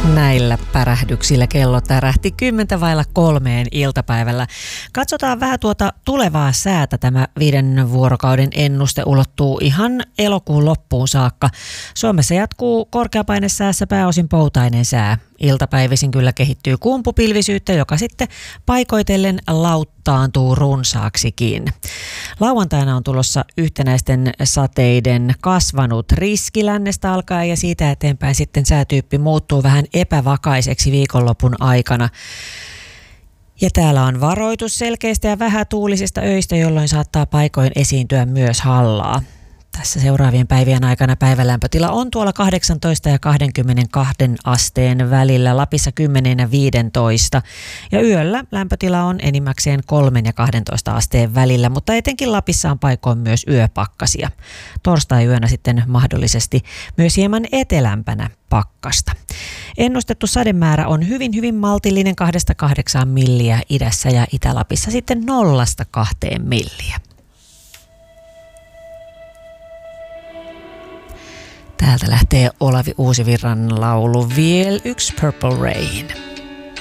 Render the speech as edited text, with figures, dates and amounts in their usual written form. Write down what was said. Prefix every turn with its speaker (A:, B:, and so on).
A: Näillä pärähdyksillä kello tärähti 3:10 iltapäivällä. Katsotaan vähän tuota tulevaa säätä. Tämä 5 vuorokauden ennuste ulottuu ihan elokuun loppuun saakka. Suomessa jatkuu korkeapainesäässä pääosin poutainen sää. Iltapäivisin kyllä kehittyy kumpupilvisyyttä, joka sitten paikoitellen lauttaantuu runsaaksikin. Lauantaina on tulossa yhtenäisten sateiden kasvanut riski lännestä alkaen ja siitä eteenpäin sitten säätyyppi muuttuu vähän epävakaiseksi viikonlopun aikana. Ja täällä on varoitus selkeistä ja vähätuulisista öistä, jolloin saattaa paikoin esiintyä myös hallaa. Tässä seuraavien päivien aikana päivälämpötila on tuolla 18 ja 22 asteen välillä, Lapissa 10 ja 15. Ja yöllä lämpötila on enimmäkseen 3 ja 12 asteen välillä, mutta etenkin Lapissa on paikoin myös yöpakkasia. Torstai-yönä sitten mahdollisesti myös hieman etelämpänä pakkasta. Ennustettu sademäärä on hyvin maltillinen 2-8 milliä idässä ja Itä-Lapissa sitten 0-2 milliä. Täältä lähtee Olavi Uusivirran laulu Viel yksi Purple Rain.